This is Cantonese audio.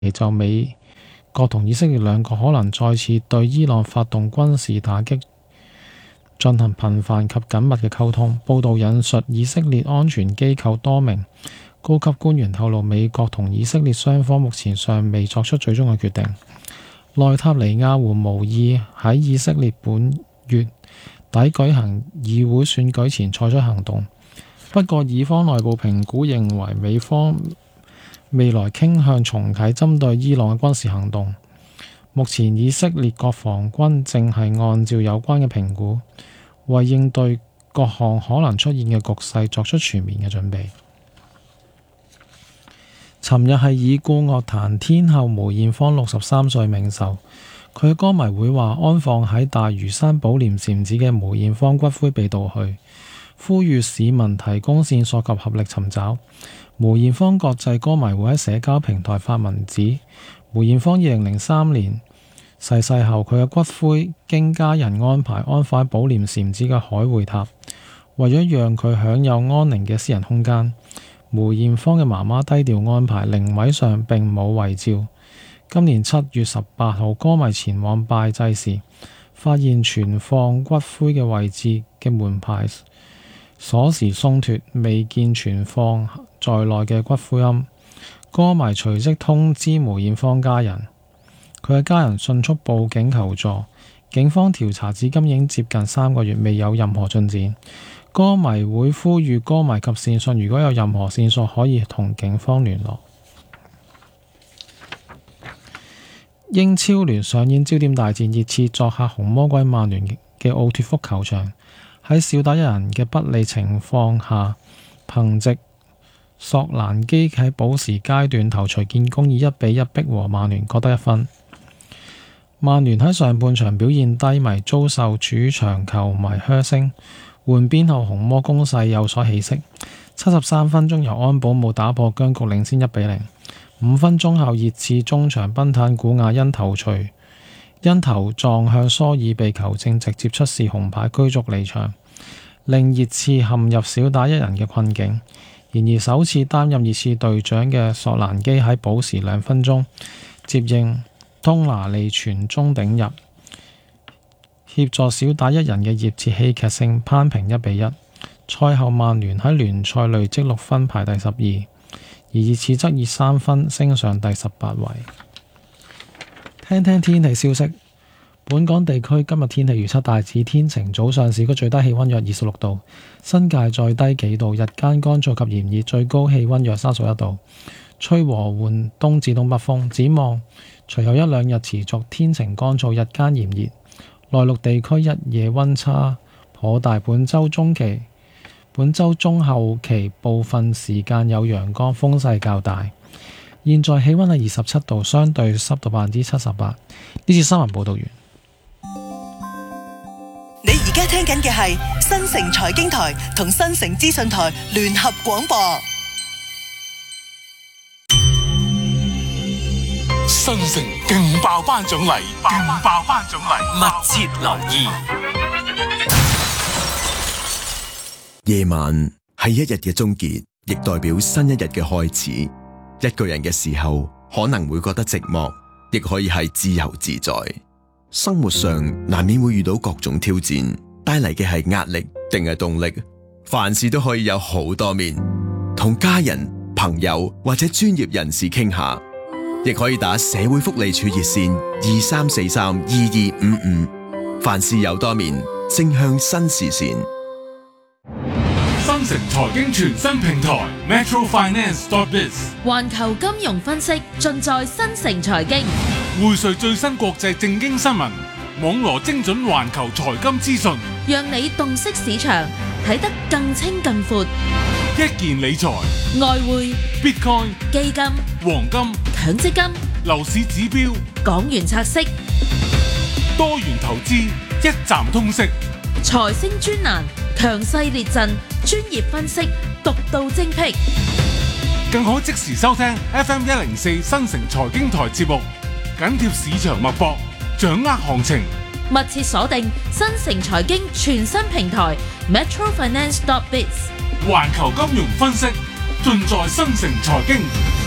就美國同以色列兩國可能再次對伊朗發動軍事打擊進行頻繁及緊密嘅溝通。報道引述以色列安全機構多名高級官員透露，美國同以色列雙方目前尚未作出最終嘅決定。內塔尼亞胡無意喺以色列本月底舉行議會選舉前採取行動，不過以方內部評估認為美方未來傾向重啟針對伊朗嘅軍事行動。目前以色列國防軍正係按照有關嘅評估，為應對各項可能出現嘅局勢作出全面嘅準備。尋日係已故樂壇天后梅艷芳63歲冥壽，佢嘅歌迷會話安放喺大嶼山寶蓮禪寺嘅梅艷芳骨灰被盜去，呼籲市民提供線索及合力尋找。梅艷芳國際歌迷會喺社交平台發文指，梅艷芳2003年逝世後，佢嘅骨灰經家人安排安放喺寶蓮禪寺嘅海會塔，為咗讓佢享有安寧嘅私人空間，梅艷芳嘅媽媽低調安排，靈位上並冇遺照。今年7月18號，歌迷前往拜祭時，發現存放骨灰嘅位置嘅門牌鎖匙鬆脫，未見存放在內嘅骨灰龕。歌迷隨即通知梅艷芳家人，佢嘅家人迅速報警求助。警方調查至今已經接近3個月，未有任何進展。歌迷會呼籲歌迷及善信，如果有任何線索，可以同警方聯絡。英超聯上演焦點大戰，熱刺作客紅魔鬼曼聯嘅奧脫福球場，喺少打一人嘅不利情況下，憑藉索蘭基喺補時階段頭槌建功，以1-1逼和曼聯，各得1分。曼聯喺上半場表現低迷，遭受主場球迷噓聲。換邊後，紅魔攻勢有所起色。73分鐘由安保姆打破僵局，領先1-0。5分鐘後，熱刺中場賓坦古亞因頭撞向蘇爾被球證直接出示紅牌驅逐離場，令熱刺陷入少打一人嘅困境。然而首次擔任熱刺隊長嘅索蘭基喺補時2分鐘接應通拿利傳中頂入，協助少打一人嘅熱刺戲劇性攀平1-1。賽後曼聯喺聯賽累積6分排第12，而熱刺則以3分升上第18位。聽聽天氣消息，本港地區今日天氣預測大致天晴，早上市區最低氣溫約26度，新界再低幾度，日間乾燥及炎熱，最高氣溫約31度，吹和緩東至東北風。展望隨後1-2日持續天晴乾燥，日間炎熱，內陸地區日夜溫差頗大。本週中後期部分時間有陽光，風勢較大。現在氣溫係27度，相對濕度78%。呢次新聞報道完。 你而家聽緊嘅係新城財經台同新城資訊台聯合廣播。 新城勁爆頒獎禮，密切留意。 夜晚係一日嘅終結，亦代表新一日嘅開始。一個人嘅時候，可能會覺得寂寞，亦可以係自由自在。生活上難免會遇到各種挑戰，帶嚟嘅係壓力定係動力？凡事都可以有好多面，同家人、朋友或者專業人士傾下，亦可以打社會福利處熱線23432255。凡事有多面，正向新視線。 新城財經全新平台 metrofinance.biz， 環球金融分析盡在新城財經， 匯萃最新國際政經新聞，網羅精準環球財金資訊， 讓你洞悉市場，睇得更清更闊。 一件理財、 外匯、 Bitcoin、 基金、 黃金、 強積金、 樓市指標、 港元拆息、 多元投資，一站通識。 財星專欄，強勢列陣，專業分析，獨到精闢， 更可即時收聽 FM104 新城財經台節目，緊貼市場脈搏，掌握行情。 密切鎖定新城財經全新平台 metrofinance.biz， 環球金融分析盡在新城財經。